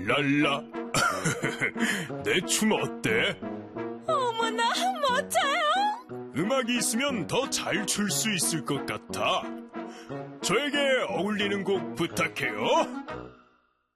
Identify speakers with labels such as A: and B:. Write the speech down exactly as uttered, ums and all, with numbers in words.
A: 랄랄라. 내 춤 어때?
B: 어머나, 멋져요.
A: 음악이 있으면 더 잘 출 수 있을 것 같아. 저에게 어울리는 곡 부탁해요.